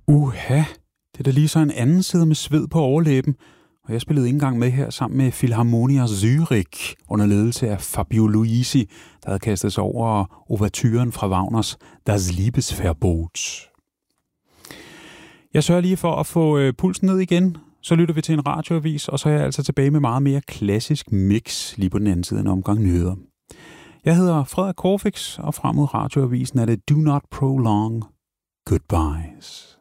Det er da lige så en anden side med sved på overlæben, og jeg spillede ikke engang med her sammen med Philharmonia Zürich under ledelse af Fabio Luisi, der havde kastet sig over ouverturen fra Wagners Das Liebesverbot. Jeg sørger lige for at få pulsen ned igen, så lytter vi til en radioavis, og så er jeg altså tilbage med meget mere klassisk mix lige på den anden side af en omgang nyheder. Jeg hedder Frederik Corfix, og frem mod radioavisen er det Do Not Prolong Goodbyes.